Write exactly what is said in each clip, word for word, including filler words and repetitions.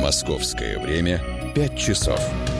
Московское время пять часов.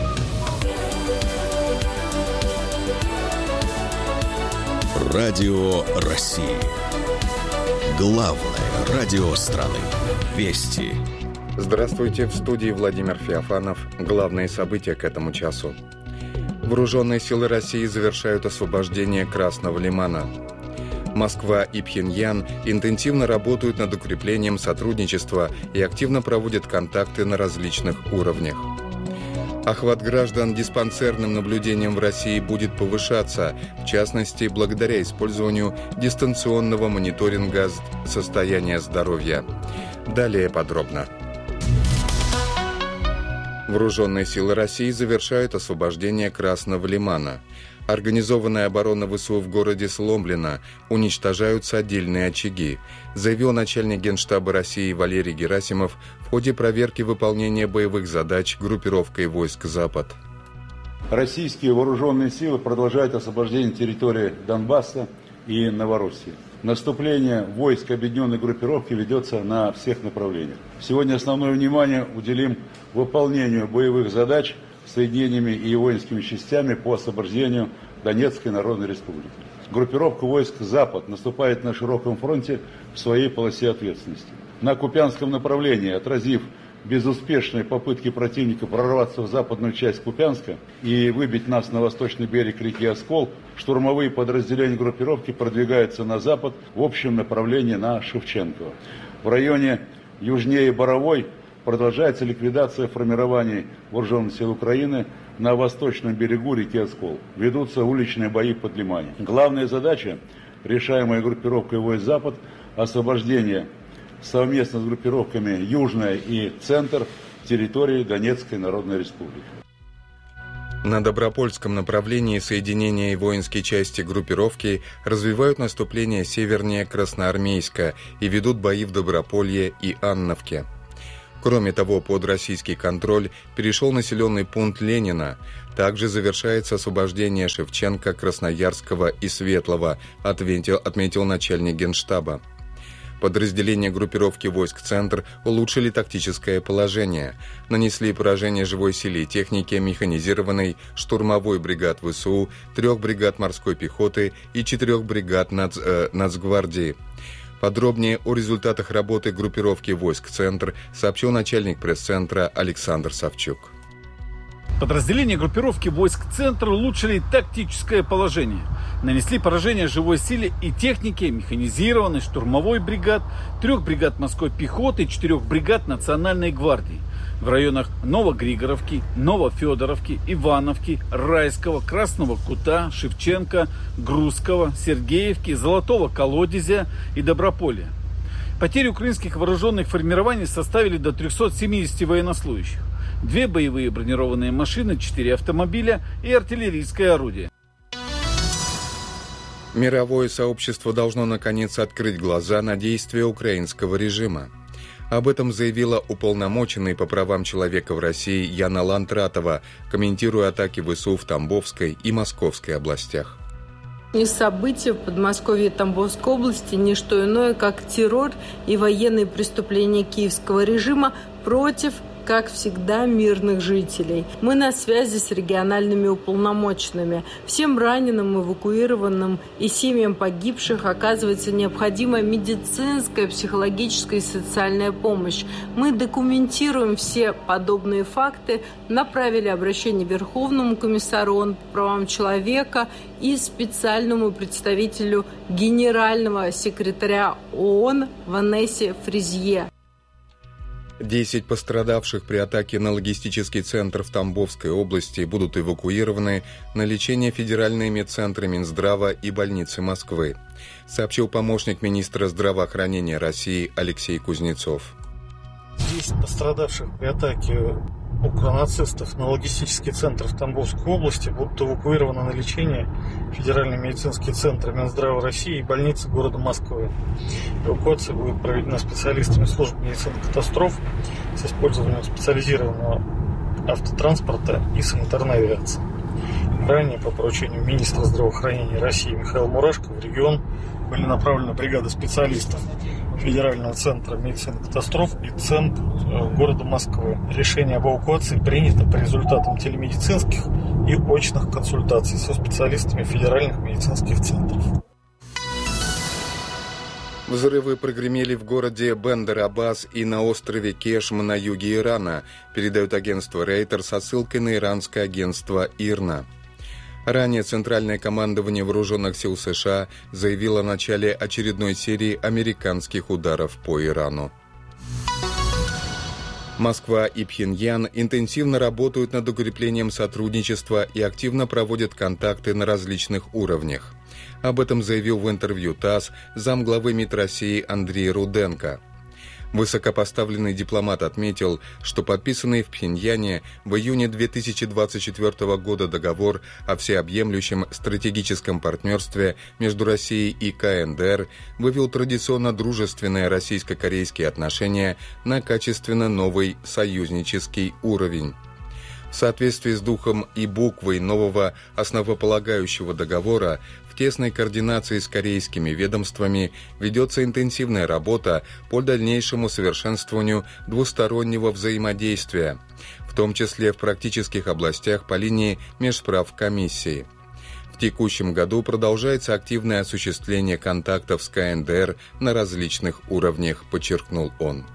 Радио России. Главное радио страны. Вести. Здравствуйте, в студии Владимир Феофанов. Главные события к этому часу. Вооруженные силы России завершают освобождение Красного Лимана. Москва и Пхеньян интенсивно работают над укреплением сотрудничества и активно проводят контакты на различных уровнях. Охват граждан диспансерным наблюдением в России будет повышаться, в частности, благодаря использованию дистанционного мониторинга состояния здоровья. Далее подробно. Вооруженные силы России завершают освобождение Красного Лимана. Организованная оборона ВСУ в городе сломлена, уничтожаются отдельные очаги, заявил начальник Генштаба России Валерий Герасимов в ходе проверки выполнения боевых задач группировкой войск «Запад». Российские вооруженные силы продолжают освобождение территории Донбасса и Новороссии. Наступление войск объединенной группировки ведется на всех направлениях. Сегодня основное внимание уделим выполнению боевых задач соединениями и воинскими частями по освобождению Донецкой Народной Республики. Группировка войск «Запад» наступает на широком фронте в своей полосе ответственности. На Купянском направлении, отразив безуспешные попытки противника прорваться в западную часть Купянска и выбить нас на восточный берег реки Оскол, штурмовые подразделения группировки продвигаются на запад в общем направлении на Шевченково. В районе южнее Боровой продолжается ликвидация формирований вооруженных сил Украины на восточном берегу реки Оскол. Ведутся уличные бои под Лимане. Главная задача, решаемая группировкой войск «Запад», освобождение совместно с группировками «Южная» и «Центр» территории Донецкой Народной Республики. На Добропольском направлении соединения и воинские части группировки развивают наступление севернее Красноармейска и ведут бои в Доброполье и Анновке. Кроме того, под российский контроль перешел населенный пункт Ленина. Также завершается освобождение Шевченко, Красноярского и Светлого, отметил, отметил начальник Генштаба. Подразделения группировки войск «Центр» улучшили тактическое положение, нанесли поражение живой силе и технике механизированной штурмовой бригад ВСУ, трех бригад морской пехоты и четырех бригад нац, э, Нацгвардии. Подробнее о результатах работы группировки войск «Центр» сообщил начальник пресс-центра Александр Савчук. Подразделения группировки войск «Центр» улучшили тактическое положение. Нанесли поражение живой силе и технике механизированной штурмовой бригад, трех бригад морской пехоты и четырех бригад Национальной гвардии в районах Новогригоровки, Новофедоровки, Ивановки, Райского, Красного Кута, Шевченко, Грузского, Сергеевки, Золотого Колодезя и Доброполья. Потери украинских вооруженных формирований составили до трехсот семидесяти военнослужащих. Две боевые бронированные машины, четыре автомобиля и артиллерийское орудие. Мировое сообщество должно наконец открыть глаза на действия украинского режима. Об этом заявила уполномоченный по правам человека в России Яна Лантратова, комментируя атаки ВСУ в Тамбовской и Московской областях. События в Подмосковье и Тамбовской области – не что иное, как террор и военные преступления киевского режима против, как всегда, мирных жителей. Мы на связи с региональными уполномоченными. Всем раненым, эвакуированным и семьям погибших оказывается необходимая медицинская, психологическая и социальная помощь. Мы документируем все подобные факты, направили обращение Верховному комиссару ООН по правам человека и специальному представителю генерального секретаря ООН Ванессе Фризье. Десять пострадавших при атаке на логистический центр в Тамбовской области будут эвакуированы на лечение федеральные медцентры Минздрава и больницы Москвы, сообщил помощник министра здравоохранения России Алексей Кузнецов. Десять пострадавших при атаке укронацистов на логистический центр в Тамбовской области будут эвакуированы на лечение в Федеральный медицинский центр Минздрава России и больницы города Москвы. Эвакуация будет проведена специалистами службы медицины катастроф с использованием специализированного автотранспорта и санитарной авиации. Ранее по поручению министра здравоохранения России Михаила Мурашко в регион были направлены бригады специалистов Федерального центра медицины катастроф и Центр города Москвы. Решение об эвакуации принято по результатам телемедицинских и очных консультаций со специалистами федеральных медицинских центров. Взрывы прогремели в городе Бендер-Аббас и на острове Кешм на юге Ирана, передает агентство Рейтер со ссылкой на иранское агентство ИРНА. Ранее Центральное командование Вооруженных сил США заявило о начале очередной серии американских ударов по Ирану. Москва и Пхеньян интенсивно работают над укреплением сотрудничества и активно проводят контакты на различных уровнях. Об этом заявил в интервью ТАСС замглавы МИД России Андрей Руденко. Высокопоставленный дипломат отметил, что подписанный в Пхеньяне в июне две тысячи двадцать четвёртого года договор о всеобъемлющем стратегическом партнерстве между Россией и КНДР вывел традиционно дружественные российско-корейские отношения на качественно новый союзнический уровень. В соответствии с духом и буквой нового основополагающего договора, в тесной координации с корейскими ведомствами ведется интенсивная работа по дальнейшему совершенствованию двустороннего взаимодействия, в том числе в практических областях по линии межправкомиссии. В текущем году продолжается активное осуществление контактов с КНДР на различных уровнях, подчеркнул он.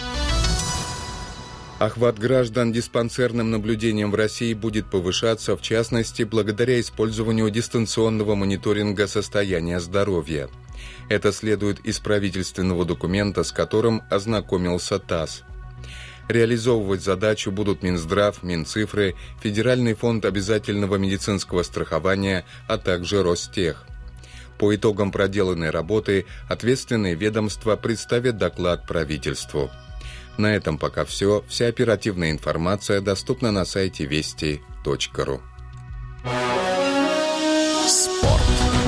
Охват граждан диспансерным наблюдением в России будет повышаться, в частности, благодаря использованию дистанционного мониторинга состояния здоровья. Это следует из правительственного документа, с которым ознакомился ТАСС. Реализовывать задачу будут Минздрав, Минцифры, Федеральный фонд обязательного медицинского страхования, а также Ростех. По итогам проделанной работы ответственные ведомства представят доклад правительству. На этом пока все. Вся оперативная информация доступна на сайте вести точка ру. Спорт.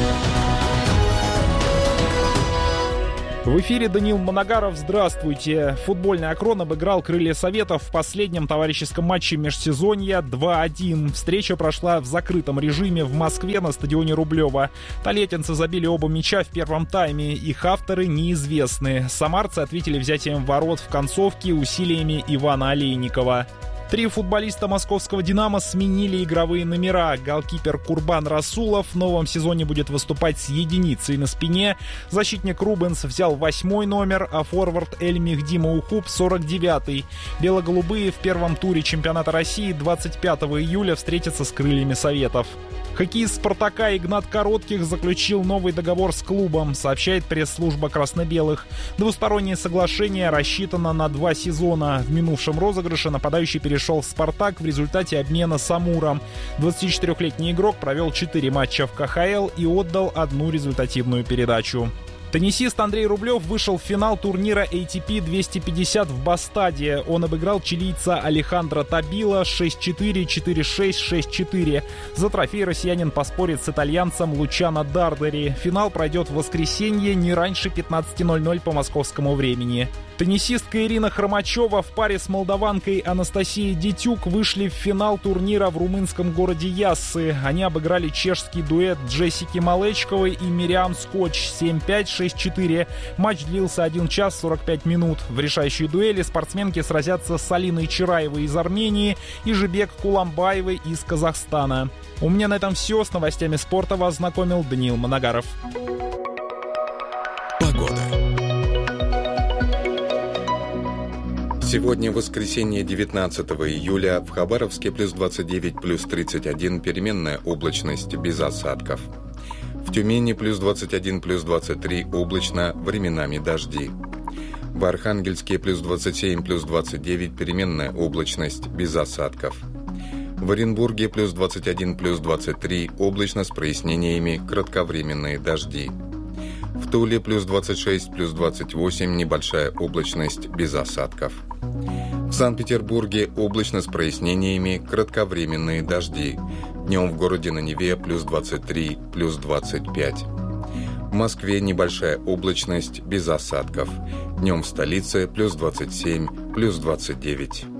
В эфире Даниил Моногаров. Здравствуйте. Футбольный «Акрон» обыграл «Крылья Советов» в последнем товарищеском матче межсезонья два один. Встреча прошла в закрытом режиме в Москве на стадионе Рублева. Толетинцы забили оба мяча в первом тайме. Их авторы неизвестны. Самарцы ответили взятием ворот в концовке усилиями Ивана Олейникова. Три футболиста московского «Динамо» сменили игровые номера. Голкипер Курбан Расулов в новом сезоне будет выступать с единицей на спине. Защитник Рубенс взял восьмой номер, а форвард Эль-Мехди Маухуб сорок девятый. Бело-голубые в первом туре чемпионата России двадцать пятого июля встретятся с «Крыльями Советов». Хоккеист «Спартака» Игнат Коротких заключил новый договор с клубом, сообщает пресс-служба красно-белых. Двустороннее соглашение рассчитано на два сезона. В минувшем розыгрыше нападающий перешел в «Спартак» в результате обмена с «Амуром». двадцатичетырёхлетний игрок провел четыре матча в ка ха эл и отдал одну результативную передачу. Теннисист Андрей Рублев вышел в финал турнира эй ти пи двести пятьдесят в Бастаде. Он обыграл чилийца Алехандро Табила шесть четыре, четыре шесть, шесть четыре. За трофей россиянин поспорит с итальянцем Лучано Дардери. Финал пройдет в воскресенье не раньше пятнадцати ноль-ноль по московскому времени. Теннисистка Ирина Хромачева в паре с молдаванкой Анастасией Дитюк вышли в финал турнира в румынском городе Яссы. Они обыграли чешский дуэт Джессики Малечковой и Мириам Скотч семь пять, шесть четыре. Матч длился один час сорок пять минут. В решающей дуэли спортсменки сразятся с Алиной Чираевой из Армении и Жибек Куламбаевой из Казахстана. У меня на этом все. С новостями спорта вас знакомил Даниил Моногаров. Погода. Сегодня воскресенье, девятнадцатого июля, в Хабаровске плюс двадцать девять, плюс тридцать один, переменная облачность, без осадков. В Тюмени плюс двадцать один, плюс двадцать три, облачно, временами дожди. В Архангельске плюс двадцать семь, плюс двадцать девять, переменная облачность, без осадков. В Оренбурге плюс двадцать один, плюс двадцать три, облачно с прояснениями, кратковременные дожди. В Туле плюс двадцать шесть, плюс двадцать восемь, небольшая облачность, без осадков. В Санкт-Петербурге облачно с прояснениями, кратковременные дожди. Днем в городе на Неве плюс двадцать три, плюс двадцать пять. В Москве небольшая облачность, без осадков. Днем в столице плюс двадцать семь, плюс двадцать девять.